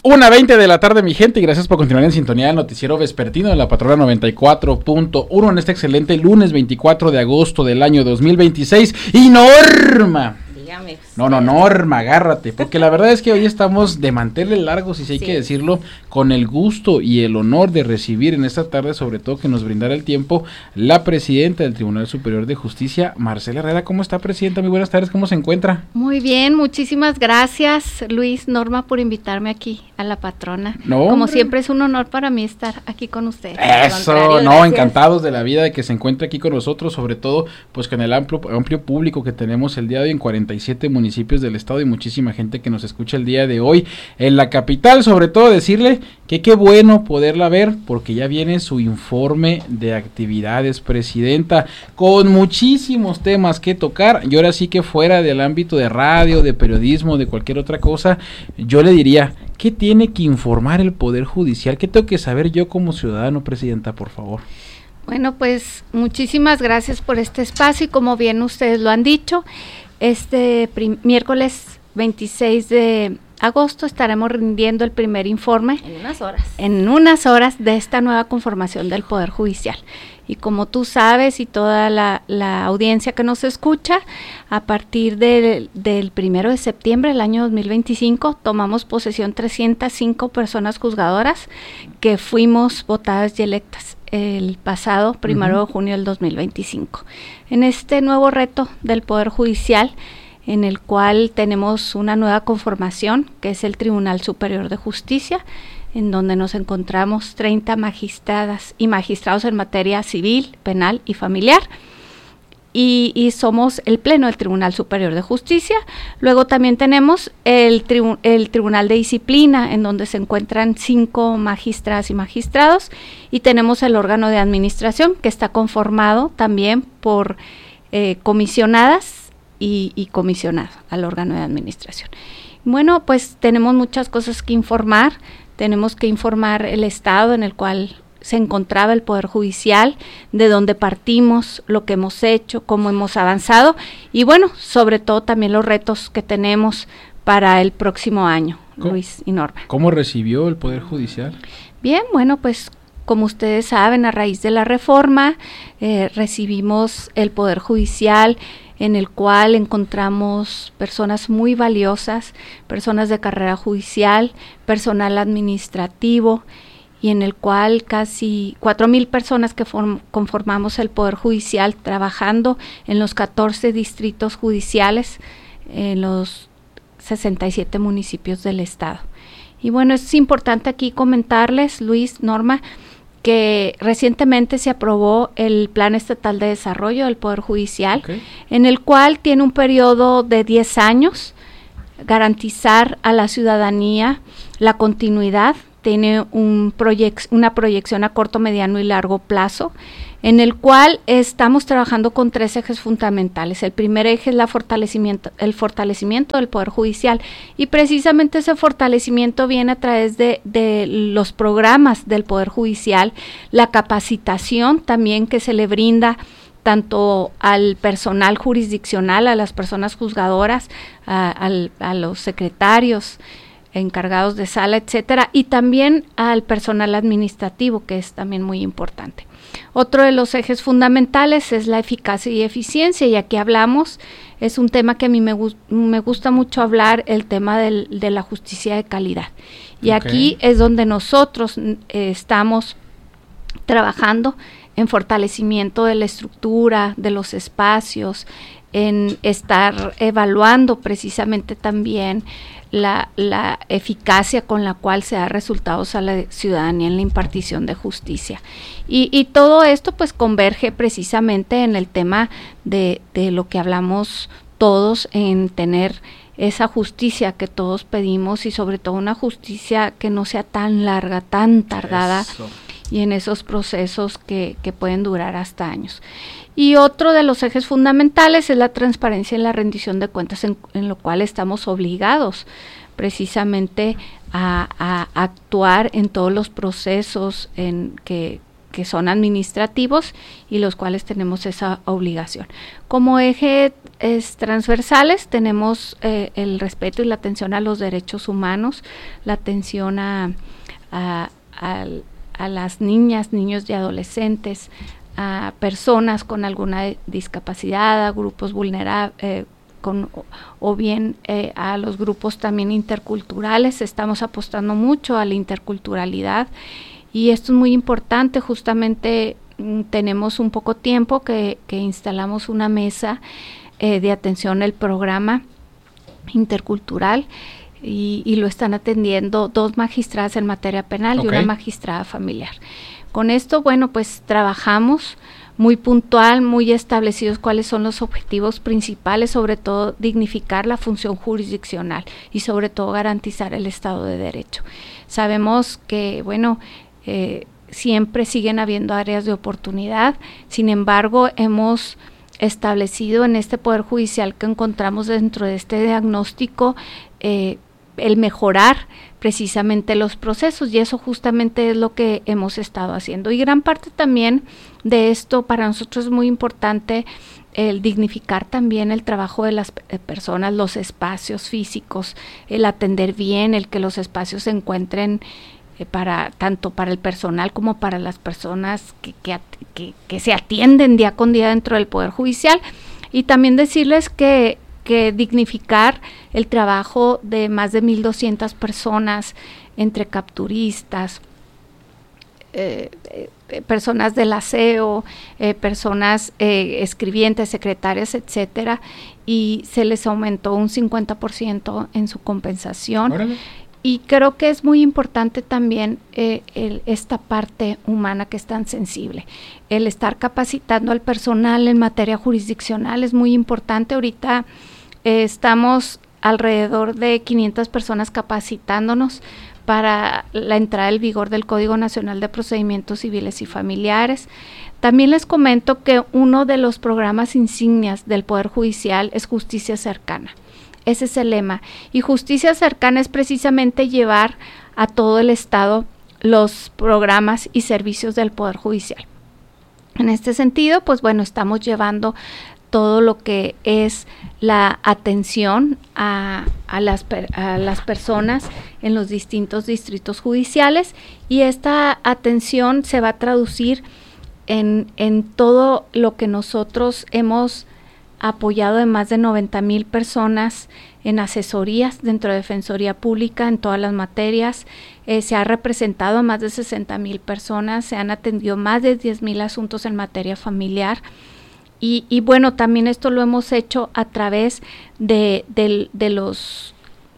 1:20 de la tarde, mi gente, y gracias por continuar en sintonía del noticiero vespertino de la Patrona 94.1 en este excelente lunes 24 de agosto del año 2026. Y Norma, dígame. Norma, agárrate, porque la verdad es que hoy estamos de manteles largos, y si hay que decirlo, con el gusto y el honor de recibir en esta tarde, sobre todo que nos brindara el tiempo, la presidenta del Tribunal Superior de Justicia, Marcela Herrera. ¿Cómo está, presidenta? Muy buenas tardes, ¿cómo se encuentra? Muy bien, muchísimas gracias, Luis, Norma, por invitarme aquí a la Patrona. No, como siempre es un honor para mí estar aquí con ustedes. Eso, encantados de la vida de que se encuentre aquí con nosotros, sobre todo pues con el amplio público que tenemos el día de hoy en 47 municipios del estado y muchísima gente que nos escucha el día de hoy en la capital. Sobre todo decirle que qué bueno poderla ver, porque ya viene su informe de actividades, presidenta, con muchísimos temas que tocar. Y ahora sí que fuera del ámbito de radio, de periodismo, de cualquier otra cosa, yo le diría, ¿qué tiene que informar el Poder Judicial? ¿Qué tengo que saber yo como ciudadano, presidenta, por favor? Bueno, pues muchísimas gracias por este espacio, y como bien ustedes lo han dicho, este miércoles 26 de agosto estaremos rindiendo el primer informe. En unas horas de esta nueva conformación del Poder Judicial. Y como tú sabes, y toda la audiencia que nos escucha, a partir del 1 de septiembre del año 2025, tomamos posesión 305 personas juzgadoras que fuimos votadas y electas el pasado 1 de junio del 2025. En este nuevo reto del Poder Judicial, en el cual tenemos una nueva conformación, que es el Tribunal Superior de Justicia, en donde nos encontramos 30 magistradas y magistrados en materia civil, penal y familiar, y somos el Pleno del Tribunal Superior de Justicia. Luego también tenemos el Tribunal de Disciplina, en donde se encuentran 5 magistradas y magistrados, y tenemos el órgano de administración, que está conformado también por comisionadas y comisionado al órgano de administración. Bueno, pues tenemos muchas cosas que informar. Tenemos que informar el estado en el cual se encontraba el Poder Judicial, de dónde partimos, lo que hemos hecho, cómo hemos avanzado, y bueno, sobre todo también los retos que tenemos para el próximo año, Luis y Norma. ¿Cómo recibió el Poder Judicial? Bien, bueno, pues como ustedes saben, a raíz de la reforma, recibimos el Poder Judicial, en el cual encontramos personas muy valiosas, personas de carrera judicial, personal administrativo, y en el cual casi 4,000 personas que conformamos el Poder Judicial, trabajando en los 14 distritos judiciales, en los 67 municipios del estado. Y bueno, es importante aquí comentarles, Luis, Norma, que recientemente se aprobó el Plan Estatal de Desarrollo del Poder Judicial, en el cual tiene un periodo de 10 años, garantizar a la ciudadanía la continuidad, tiene una proyección a corto, mediano y largo plazo, en el cual estamos trabajando con 3 ejes fundamentales. El primer eje es el fortalecimiento del Poder Judicial, y precisamente ese fortalecimiento viene a través de los programas del Poder Judicial, la capacitación también que se le brinda tanto al personal jurisdiccional, a las personas juzgadoras, a los secretarios, encargados de sala, etcétera, y también al personal administrativo, que es también muy importante. Otro de los ejes fundamentales es la eficacia y eficiencia, y aquí hablamos, es un tema que a mí me gusta mucho hablar, el tema de la justicia de calidad. Y aquí es donde nosotros estamos trabajando en fortalecimiento de la estructura, de los espacios, en estar evaluando precisamente también la eficacia con la cual se da resultados a la ciudadanía en la impartición de justicia. Y todo esto pues converge precisamente en el tema de lo que hablamos todos, en tener esa justicia que todos pedimos, y sobre todo una justicia que no sea tan larga, tan tardada. Eso. Y en esos procesos que pueden durar hasta años. Y otro de los ejes fundamentales es la transparencia y la rendición de cuentas, en lo cual estamos obligados precisamente a actuar en todos los procesos que que son administrativos y los cuales tenemos esa obligación. Como ejes transversales tenemos el respeto y la atención a los derechos humanos, la atención a las niñas, niños y adolescentes, a personas con alguna discapacidad, a grupos vulnerables, o bien a los grupos también interculturales. Estamos apostando mucho a la interculturalidad y esto es muy importante. Justamente tenemos un poco tiempo que instalamos una mesa de atención al programa intercultural y lo están atendiendo 2 magistradas en materia penal y una magistrada familiar. Con esto, bueno, pues trabajamos muy puntual, muy establecidos cuáles son los objetivos principales, sobre todo dignificar la función jurisdiccional y sobre todo garantizar el Estado de Derecho. Sabemos que, bueno, siempre siguen habiendo áreas de oportunidad, sin embargo, hemos establecido en este Poder Judicial que encontramos dentro de este diagnóstico el mejorar precisamente los procesos, y eso justamente es lo que hemos estado haciendo. Y gran parte también de esto para nosotros es muy importante el dignificar también el trabajo de las personas, los espacios físicos, el atender bien, el que los espacios se encuentren tanto para el personal como para las personas que se atienden día con día dentro del Poder Judicial. Y también decirles que dignificar el trabajo de más de 1,200 personas, entre capturistas, personas del aseo, personas escribientes, secretarias, etcétera, y se les aumentó un 50% en su compensación. ¡Órale! Y creo que es muy importante también esta parte humana que es tan sensible. El estar capacitando al personal en materia jurisdiccional es muy importante. Ahorita estamos alrededor de 500 personas capacitándonos para la entrada en vigor del Código Nacional de Procedimientos Civiles y Familiares. También les comento que uno de los programas insignias del Poder Judicial es Justicia Cercana. Ese es el lema. Y Justicia Cercana es precisamente llevar a todo el Estado los programas y servicios del Poder Judicial. En este sentido, pues bueno, estamos llevando todo lo que es la atención a las personas en los distintos distritos judiciales, y esta atención se va a traducir en todo lo que nosotros hemos apoyado de más de 90,000 personas en asesorías dentro de Defensoría Pública en todas las materias. Se ha representado a más de 60,000 personas, se han atendido más de 10,000 asuntos en materia familiar. Y bueno, también esto lo hemos hecho a través de los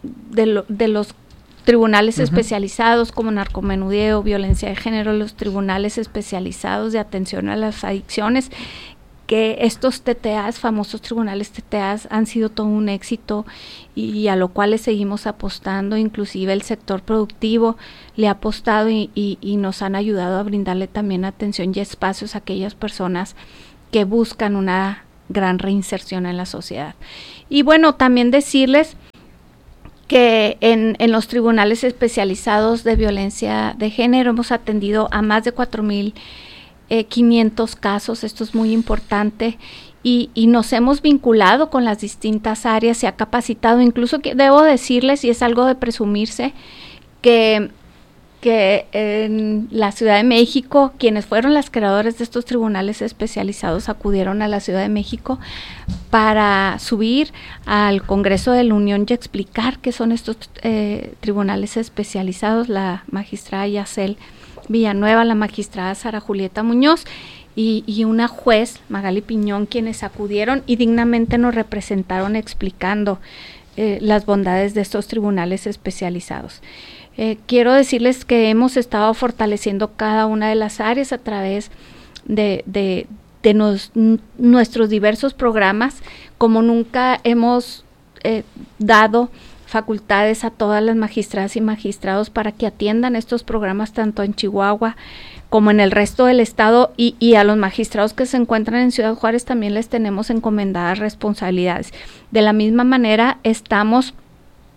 tribunales especializados como narcomenudeo, violencia de género, los tribunales especializados de atención a las adicciones, que estos TTAs, famosos tribunales TTAs, han sido todo un éxito y a lo cual le seguimos apostando. Inclusive el sector productivo le ha apostado y nos han ayudado a brindarle también atención y espacios a aquellas personas que buscan una gran reinserción en la sociedad. Y bueno, también decirles que en los tribunales especializados de violencia de género hemos atendido a más de 4,500 casos. Esto es muy importante, y nos hemos vinculado con las distintas áreas, se ha capacitado. Incluso que debo decirles, y es algo de presumirse, que en la Ciudad de México, quienes fueron las creadores de estos tribunales especializados acudieron a la Ciudad de México para subir al Congreso de la Unión y explicar qué son estos tribunales especializados. La magistrada Yacel Villanueva, la magistrada Sara Julieta Muñoz y una juez, Magali Piñón, quienes acudieron y dignamente nos representaron explicando las bondades de estos tribunales especializados. Quiero decirles que hemos estado fortaleciendo cada una de las áreas a través de nuestros diversos programas. Como nunca hemos dado facultades a todas las magistradas y magistrados para que atiendan estos programas tanto en Chihuahua como en el resto del estado, y a los magistrados que se encuentran en Ciudad Juárez también les tenemos encomendadas responsabilidades. De la misma manera estamos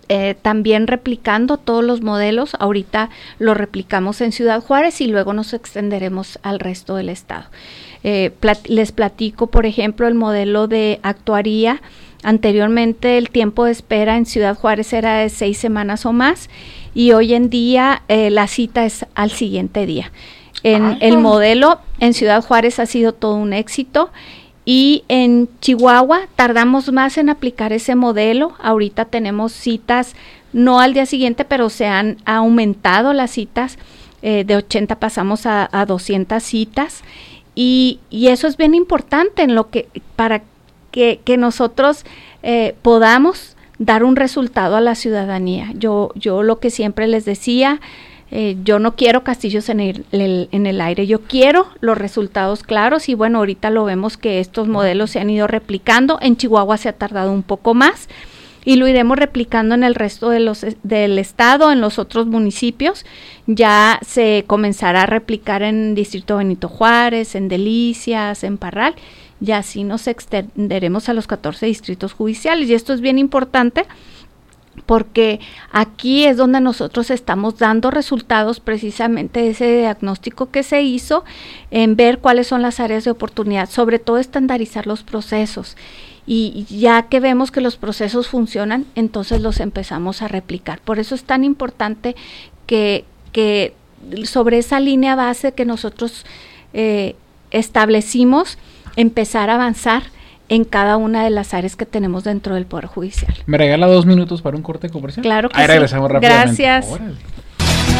también replicando todos los modelos. Ahorita lo replicamos en Ciudad Juárez y luego nos extenderemos al resto del estado. Les platico, por ejemplo, el modelo de actuaría. Anteriormente el tiempo de espera en Ciudad Juárez era de 6 semanas o más, y hoy en día la cita es al siguiente día. El modelo en Ciudad Juárez ha sido todo un éxito, y en Chihuahua tardamos más en aplicar ese modelo. Ahorita tenemos citas no al día siguiente, pero se han aumentado las citas, de 80 pasamos a 200 citas, y eso es bien importante en lo que para que nosotros podamos dar un resultado a la ciudadanía. Yo lo que siempre les decía, yo no quiero castillos en el aire, yo quiero los resultados claros, y bueno, ahorita lo vemos que estos modelos se han ido replicando. En Chihuahua se ha tardado un poco más, y lo iremos replicando en el resto del estado, en los otros municipios. Ya se comenzará a replicar en Distrito Benito Juárez, en Delicias, en Parral, y así nos extenderemos a los 14 distritos judiciales. Y esto es bien importante porque aquí es donde nosotros estamos dando resultados, precisamente de ese diagnóstico que se hizo, en ver cuáles son las áreas de oportunidad, sobre todo estandarizar los procesos. Y ya que vemos que los procesos funcionan, entonces los empezamos a replicar. Por eso es tan importante que sobre esa línea base que nosotros establecimos, empezar a avanzar en cada una de las áreas que tenemos dentro del Poder Judicial. ¿Me regala 2 minutos para un corte comercial? Claro que Ahí sí. regresamos rápidamente. Gracias. Órale.